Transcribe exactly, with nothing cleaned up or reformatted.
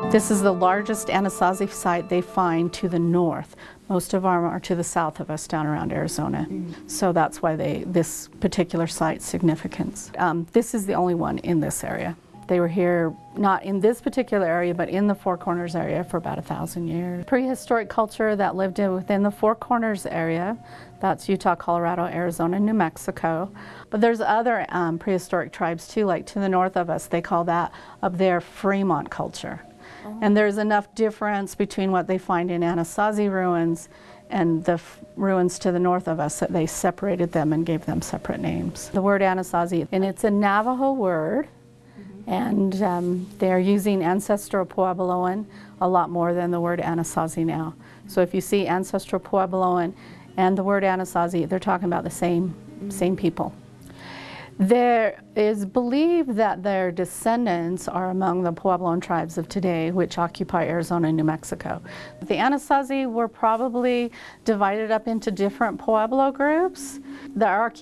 This is the largest Anasazi site they find to the north. Most of them are to the south of us down around Arizona. Mm. So that's why they, this particular site's significance. Um, this is the only one in this area. They were here, not in this particular area, but in the Four Corners area for about a thousand years. Prehistoric culture that lived in, within the Four Corners area, that's Utah, Colorado, Arizona, New Mexico. But there's other um, prehistoric tribes too, like to the north of us, they call that up there Fremont culture. Oh. And there's enough difference between what they find in Anasazi ruins and the f ruins to the north of us that they separated them and gave them separate names. The word Anasazi, and it's a Navajo word, mm-hmm. and um, they're using ancestral Puebloan a lot more than the word Anasazi now. So if you see ancestral Puebloan and the word Anasazi, they're talking about the same, mm-hmm. same people. There is believed that their descendants are among the Puebloan tribes of today, which occupy Arizona and New Mexico. The Anasazi were probably divided up into different Pueblo groups. The